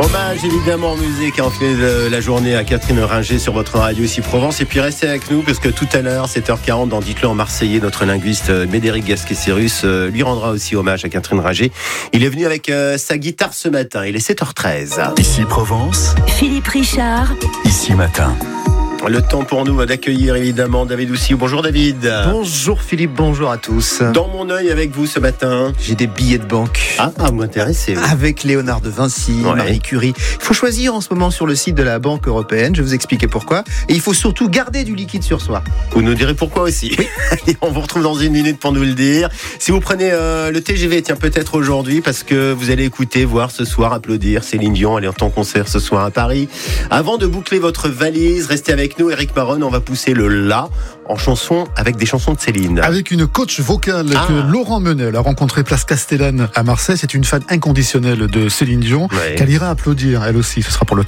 Hommage évidemment en musique en fait la journée à Catherine Ringer sur votre radio ici Provence. Et puis restez avec nous parce que tout à l'heure, 7h40, dans Dites-le en Marseillais, notre linguiste Médéric Gasquet-Cyrus lui rendra aussi hommage à Catherine Ringer. Il est venu avec sa guitare ce matin. Il est 7h13. Ici Provence, Philippe Richard. ici Matin. Le temps pour nous d'accueillir évidemment David Houssy. Bonjour David. Bonjour Philippe, bonjour à tous. Dans mon œil avec vous ce matin. J'ai des billets de banque. Ah, vous m'intéressez. Oui. Avec Léonard de Vinci, Ouais. Marie Curie. Il faut choisir en ce moment sur le site de la Banque européenne. Je vais vous expliquer pourquoi. Et il faut surtout garder du liquide sur soi. Vous nous direz pourquoi aussi. Et on vous retrouve dans une minute pour nous le dire. Si vous prenez le TGV, tiens peut-être aujourd'hui, parce que vous allez écouter, voir ce soir, applaudir Céline Dion. Elle est en concert ce soir à Paris. Avant de boucler votre valise, restez avec nous. Eric Maron, on va pousser le la en chanson avec des chansons de Céline. Avec une coach vocale Ah. que Laurent Menel a rencontré place Castellane à Marseille. C'est une fan inconditionnelle de Céline Dion Ouais. qu'elle ira applaudir elle aussi. Ce sera pour le